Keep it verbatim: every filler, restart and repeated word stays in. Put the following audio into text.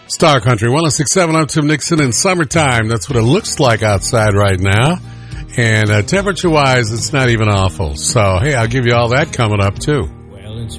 Star Country one oh six point seven, I'm Tim Nixon. In summertime, that's what it looks like outside right now. And uh, temperature-wise, it's not even awful. So, hey, I'll give you all that coming up, too.